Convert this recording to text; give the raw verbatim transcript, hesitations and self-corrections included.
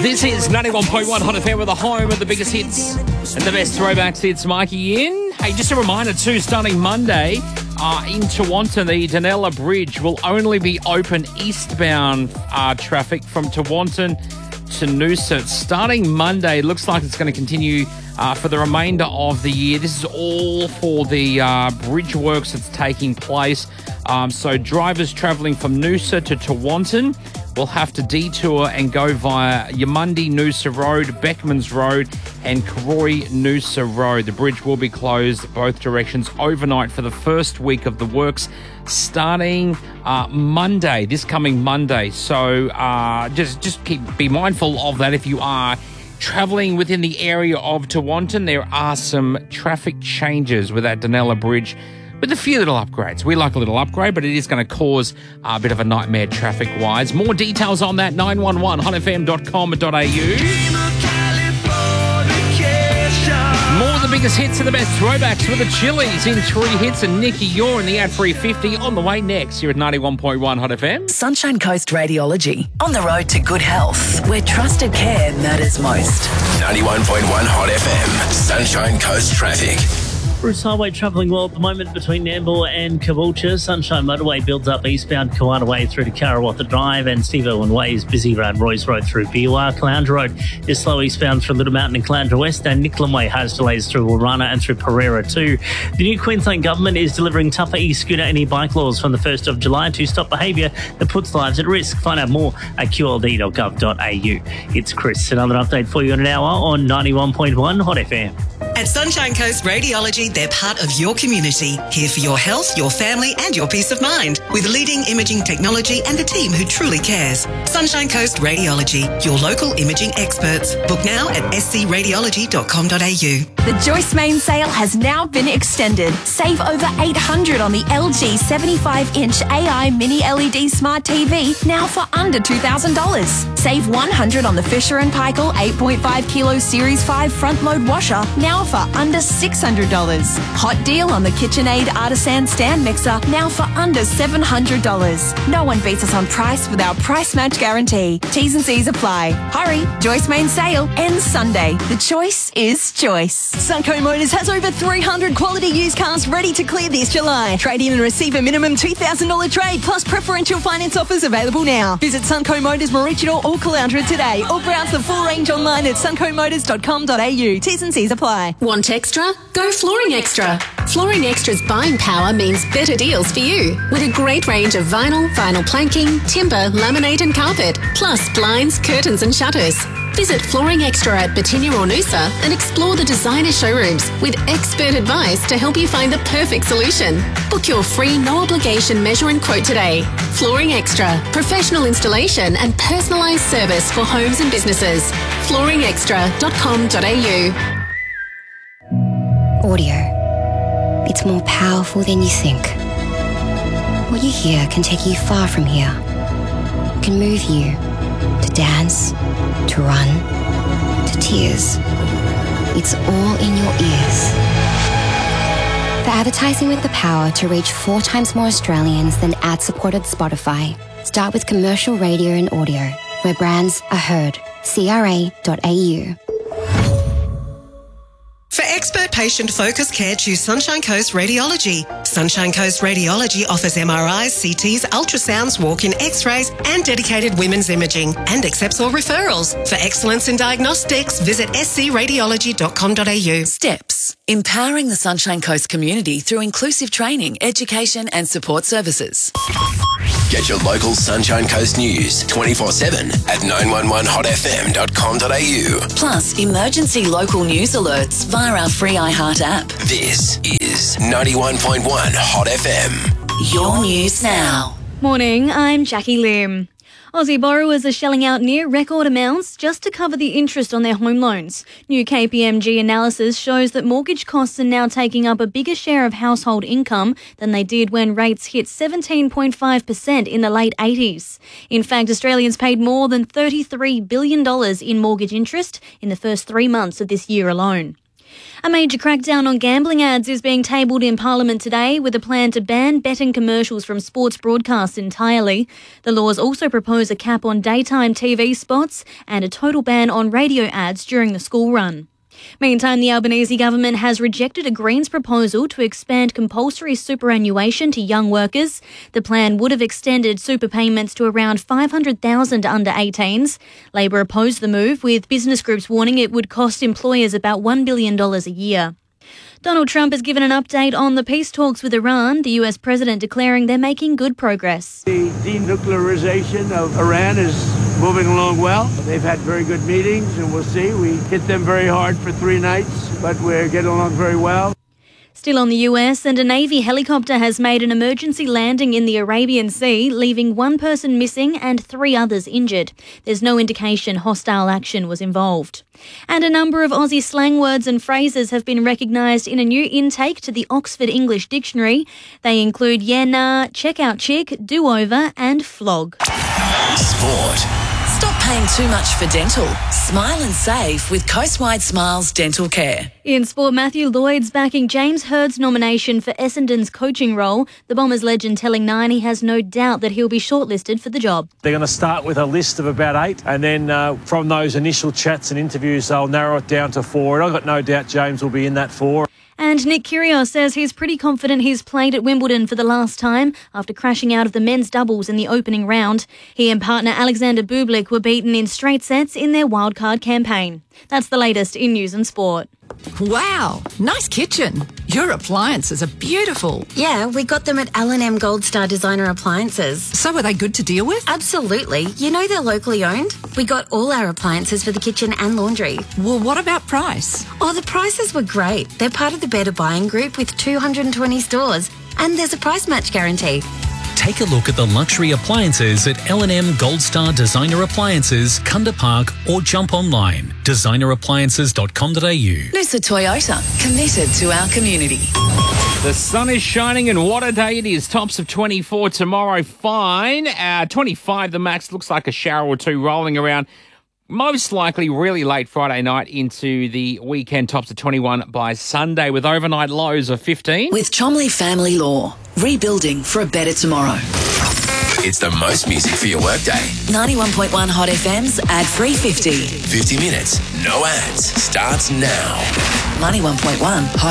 This is ninety-one point one Hot F M with the home of the biggest hits and the best throwbacks. It's Mikey in. Hey, just a reminder too, starting Monday uh, in Tewantin, the Dunella Bridge will only be open eastbound uh, traffic from Tewantin to Noosa. Starting Monday, it looks like it's going to continue uh, for the remainder of the year. This is all for the uh, bridge works that's taking place. Um, so drivers travelling from Noosa to Tewantin will have to detour and go via Yamundi Noosa Road, Beckmans Road and Karori Noosa Road. The bridge will be closed both directions overnight for the first week of the works starting uh, Monday, this coming Monday. So uh, just, just keep be mindful of that if you are travelling within the area of Tewantin. There are some traffic changes with that Dunella Bridge, with a few little upgrades. We like a little upgrade, but it is going to cause a bit of a nightmare traffic-wise. More details on that, nine one one hot f m dot com dot a u. More of the biggest hits and the best throwbacks with the Chili's in three hits, and Nikki, you're in the ad three fifty on the way next here at ninety-one point one Hot F M. Sunshine Coast Radiology, on the road to good health, where trusted care matters most. ninety-one point one Hot F M, Sunshine Coast Traffic. Bruce Highway travelling well at the moment between Nambour and Caboolture. Sunshine Motorway builds up eastbound Kawana Way through to Karawatha Drive, and Steve Irwin Way is busy around Roy's Road through Biwa. Caloundra Road is slow eastbound through Little Mountain and Caloundra West, and Nicklam Way has delays through Warana and through Pereira too. The new Queensland Government is delivering tougher e-scooter and e-bike laws from the first of July to stop behaviour that puts lives at risk. Find out more at q l d dot gov dot a u. It's Chris. Another update for you in an hour on ninety-one point one Hot F M. At Sunshine Coast Radiology, they're part of your community, here for your health, your family and your peace of mind, with leading imaging technology and a team who truly cares. Sunshine Coast Radiology, your local imaging experts. Book now at s c radiology dot com dot a u. The Joyce Main sale has now been extended. Save over eight hundred dollars on the L G seventy-five inch A I Mini L E D Smart T V, now for under two thousand dollars. Save one hundred dollars on the Fisher and Paykel eight point five kilo Series five front load washer, now for under six hundred dollars. Hot deal on the KitchenAid Artisan stand mixer, now for under seven hundred dollars. No one beats us on price with our price match guarantee. T's and C's apply. Hurry, Joyce Main sale ends Sunday. The choice is choice. Sunco Motors has over three hundred quality used cars ready to clear this July. Trade in and receive a minimum two thousand dollars trade plus preferential finance offers available now. Visit Sunco Motors Maroochydore or Caloundra today, or browse the full range online at sunco motors dot com dot a u. T's and C's apply. Want extra? Go Flooring Extra. Flooring Extra's buying power means better deals for you, with a great range of vinyl, vinyl planking, timber, laminate and carpet, plus blinds, curtains and shutters. Visit Flooring Extra at Batinia or Noosa and explore the designer showrooms with expert advice to help you find the perfect solution. Book your free no-obligation measure and quote today. Flooring Extra, professional installation and personalised service for homes and businesses. flooring extra dot com dot a u. Audio. It's more powerful than you think. What you hear can take you far from here. It can move you to dance, to run, to tears. It's all in your ears. For advertising with the power to reach four times more Australians than ad-supported Spotify, start with commercial radio and audio, where brands are heard. c r a dot a u. For expert patient-focused care, choose Sunshine Coast Radiology. Sunshine Coast Radiology offers M R Is, C Ts, ultrasounds, walk-in x-rays and dedicated women's imaging, and accepts all referrals. For excellence in diagnostics, visit s c radiology dot com dot a u. Steps. Empowering the Sunshine Coast community through inclusive training, education and support services. Get your local Sunshine Coast news twenty-four seven at nine one one hot f m dot com dot a u. Plus, emergency local news alerts via our free iHeart app. This is ninety-one point one Hot F M. Your news now. Morning, I'm Jackie Lim. Aussie borrowers are shelling out near record amounts just to cover the interest on their home loans. New K P M G analysis shows that mortgage costs are now taking up a bigger share of household income than they did when rates hit seventeen point five percent in the late eighties. In fact, Australians paid more than thirty-three billion dollars in mortgage interest in the first three months of this year alone. A major crackdown on gambling ads is being tabled in Parliament today with a plan to ban betting commercials from sports broadcasts entirely. The laws also propose a cap on daytime T V spots and a total ban on radio ads during the school run. Meantime, the Albanese government has rejected a Greens proposal to expand compulsory superannuation to young workers. The plan would have extended super payments to around five hundred thousand under eighteens. Labor opposed the move, with business groups warning it would cost employers about one billion dollars a year. Donald Trump has given an update on the peace talks with Iran, the U S president declaring they're making good progress. The denuclearization of Iran is moving along well. They've had very good meetings, and we'll see. We hit them very hard for three nights, but we're getting along very well. Still on the U S, and a Navy helicopter has made an emergency landing in the Arabian Sea, leaving one person missing and three others injured. There's no indication hostile action was involved. And a number of Aussie slang words and phrases have been recognised in a new intake to the Oxford English Dictionary. They include yeah, nah, check out chick, do-over and flog. Sport. Stop paying too much for dental. Smile and save with Coastwide Smiles Dental Care. In sport, Matthew Lloyd's backing James Hird's nomination for Essendon's coaching role. The Bombers legend telling Nine he has no doubt that he'll be shortlisted for the job. They're going to start with a list of about eight, and then uh, from those initial chats and interviews, they'll narrow it down to four. And I've got no doubt James will be in that four. And Nick Kyrgios says he's pretty confident he's played at Wimbledon for the last time after crashing out of the men's doubles in the opening round. He and partner Alexander Bublik were beaten in straight sets in their wildcard campaign. That's the latest in news and sport. Wow, nice kitchen. Your appliances are beautiful. Yeah, we got them at L and M Gold Star Designer Appliances. So are they good to deal with? Absolutely. You know they're locally owned. We got all our appliances for the kitchen and laundry. Well, what about price? Oh, the prices were great. They're part of the Better Buying Group with two hundred twenty stores. And there's a price match guarantee. Take a look at the luxury appliances at L and M Gold Star Designer Appliances, Kunda Park, or jump online. designer appliances dot com dot a u. Noosa Toyota, committed to our community. The sun is shining and what a day it is. Tops of twenty-four tomorrow, fine. Uh, twenty-five the max, looks like a shower or two rolling around. Most likely really late Friday night into the weekend, tops of twenty-one by Sunday with overnight lows of fifteen. With Chomley Family Law, rebuilding for a better tomorrow. It's the most music for your workday. ninety-one point one Hot F M's ad-free fifty. fifty minutes, no ads, starts now. ninety-one point one Hot